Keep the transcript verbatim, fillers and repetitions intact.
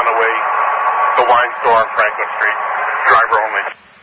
Runaway, the wine store on Franklin Street, driver only.